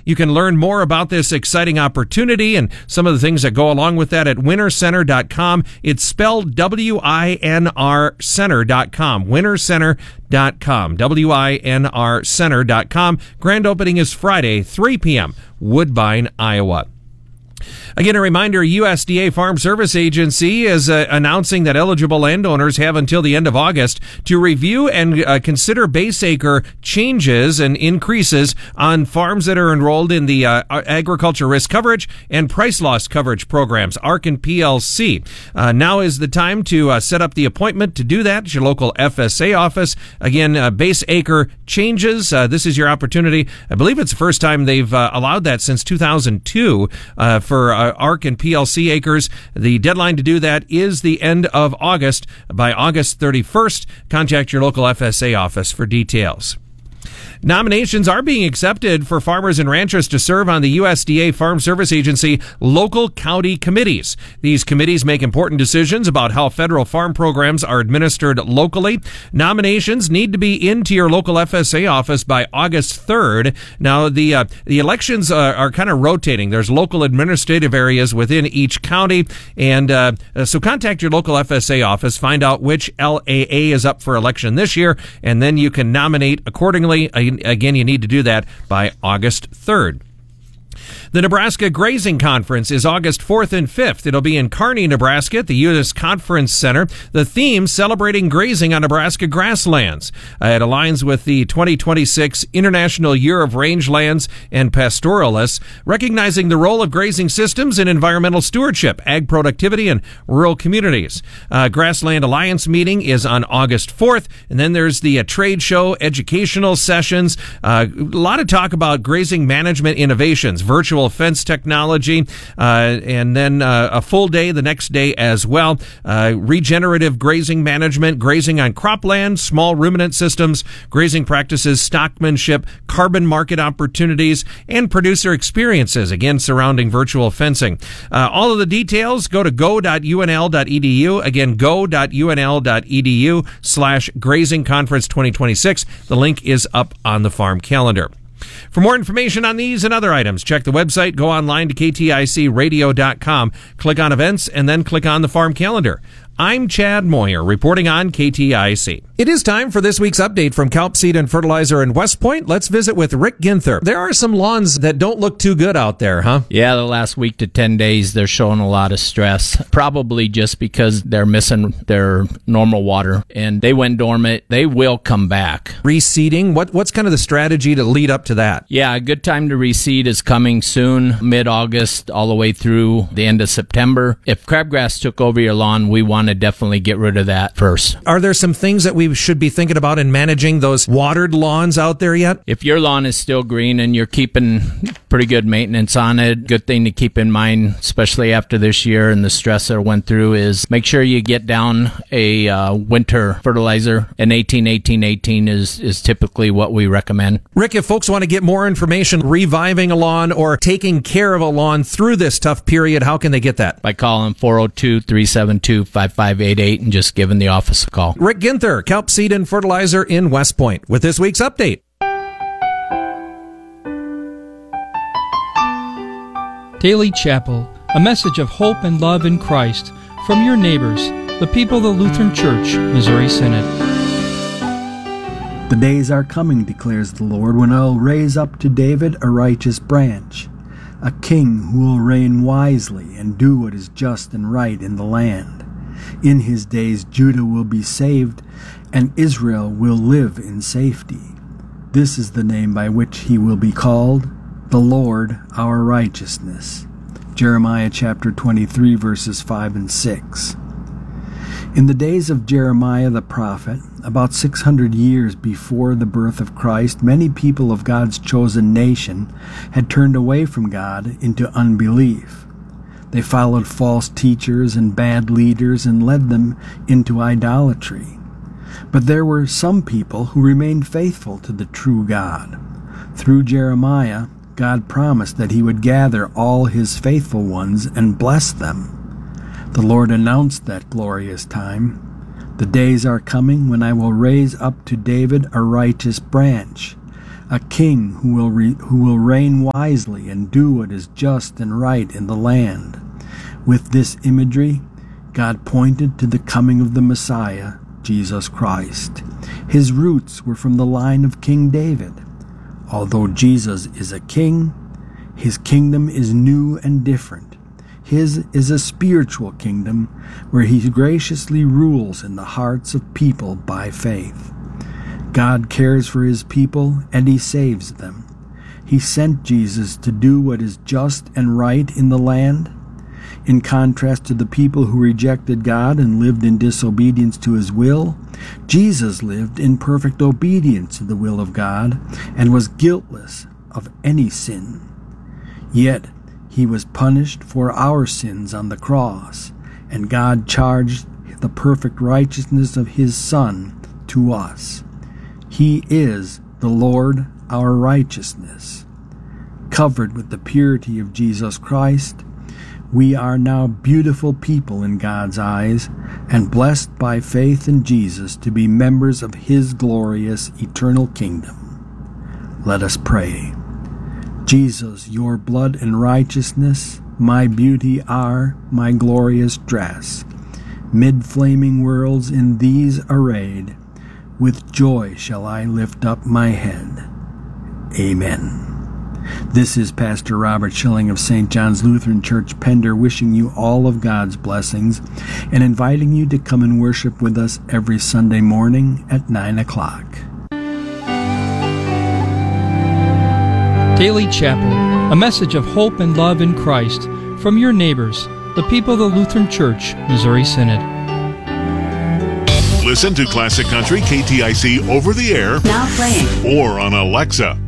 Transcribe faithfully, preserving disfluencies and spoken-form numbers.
You can learn more about this exciting opportunity and some of the things that go along with that at winter center dot com. It's spelled W I N R center dot com. winter center dot com. W I N R center dot com. Grand opening is Friday, three p.m., Woodbine, Iowa. Again, a reminder, U S D A Farm Service Agency is uh, announcing that eligible landowners have until the end of August to review and uh, consider base acre changes and increases on farms that are enrolled in the uh, Agriculture Risk Coverage and Price Loss Coverage programs, A R C and P L C. Uh, now is the time to uh, set up the appointment to do that at your local F S A office. Again, uh, base acre changes. Uh, this is your opportunity. I believe it's the first time they've uh, allowed that since two thousand two uh, for uh, A R C and P L C acres. The deadline to do that is the end of August. By August thirty-first, contact your local F S A office for details. Nominations are being accepted for farmers and ranchers to serve on the U S D A Farm Service Agency local county committees. These committees make important decisions about how federal farm programs are administered locally. Nominations need to be into your local F S A office by August third. Now, the uh, the elections uh, are kind of rotating. There's local administrative areas within each county, and uh, so contact your local F S A office, find out which L A A is up for election this year, and then you can nominate accordingly. Again, you need to do that by August third. The Nebraska Grazing Conference is August fourth and fifth. It'll be in Kearney, Nebraska at the U S Conference Center. The theme, celebrating grazing on Nebraska grasslands. Uh, it aligns with the twenty twenty-six International Year of Rangelands and Pastoralists, recognizing the role of grazing systems in environmental stewardship, ag productivity, and rural communities. Uh, Grassland Alliance meeting is on August fourth, and then there's the uh, trade show, educational sessions, uh, a lot of talk about grazing management innovations, virtual fence technology, uh, and then uh, a full day the next day as well. Uh, regenerative grazing management, grazing on cropland, small ruminant systems, grazing practices, stockmanship, carbon market opportunities, and producer experiences, again, surrounding virtual fencing. Uh, all of the details, go to go dot U N L dot E D U. Again, go dot U N L dot E D U slash grazing conference twenty twenty-six. The link is up on the farm calendar. For more information on these and other items, check the website, go online to K T I C radio dot com, click on events, and then click on the farm calendar. I'm Chad Moyer, reporting on K T I C. It is time for this week's update from Kalp Seed and Fertilizer in West Point. Let's visit with Rick Ginther. There are some lawns that don't look too good out there, huh? Yeah, the last week to ten days, they're showing a lot of stress. Probably just because they're missing their normal water, and they went dormant. They will come back. Reseeding, what, what's kind of the strategy to lead up to that? Yeah, a good time to reseed is coming soon, mid-August, all the way through the end of September. If crabgrass took over your lawn, we want to definitely get rid of that first. Are there some things that we should be thinking about in managing those watered lawns out there yet? If your lawn is still green and you're keeping pretty good maintenance on it, good thing to keep in mind, especially after this year and the stress that went through, is make sure you get down a uh, winter fertilizer. An eighteen eighteen eighteen is, is typically what we recommend. Rick, if folks want to get more information reviving a lawn or taking care of a lawn through this tough period, how can they get that? By calling four oh two, three seven two, five five eight eight and just giving the office a call. Rick Ginther, Kalp Seed and Fertilizer in West Point, with this week's update. Daily Chapel, a message of hope and love in Christ from your neighbors, the people of the Lutheran Church, Missouri Synod. The days are coming, declares the Lord, when I'll raise up to David a righteous branch, a king who will reign wisely and do what is just and right in the land. In his days Judah will be saved, and Israel will live in safety. This is the name by which he will be called, the Lord our righteousness. Jeremiah chapter twenty-three, verses five and six. In the days of Jeremiah the prophet, about six hundred years before the birth of Christ, many people of God's chosen nation had turned away from God into unbelief. They followed false teachers and bad leaders and led them into idolatry. But there were some people who remained faithful to the true God. Through Jeremiah, God promised that he would gather all his faithful ones and bless them. The Lord announced that glorious time. The days are coming when I will raise up to David a righteous branch, a king who will re- who will reign wisely and do what is just and right in the land. With this imagery, God pointed to the coming of the Messiah, Jesus Christ. His roots were from the line of King David. Although Jesus is a king, his kingdom is new and different. His is a spiritual kingdom where he graciously rules in the hearts of people by faith. God cares for his people and he saves them. He sent Jesus to do what is just and right in the land. In contrast to the people who rejected God and lived in disobedience to his will, Jesus lived in perfect obedience to the will of God and was guiltless of any sin. Yet he was punished for our sins on the cross, and God charged the perfect righteousness of his Son to us. He is the Lord, our righteousness. Covered with the purity of Jesus Christ, we are now beautiful people in God's eyes and blessed by faith in Jesus to be members of his glorious eternal kingdom. Let us pray. Jesus, your blood and righteousness, my beauty are my glorious dress. Mid flaming worlds in these arrayed, with joy shall I lift up my head. Amen. This is Pastor Robert Schilling of Saint John's Lutheran Church, Pender, wishing you all of God's blessings and inviting you to come and worship with us every Sunday morning at nine o'clock. Daily Chapel, a message of hope and love in Christ from your neighbors, the people of the Lutheran Church, Missouri Synod. Listen to Classic Country K T I C over the air Now playing. or on Alexa.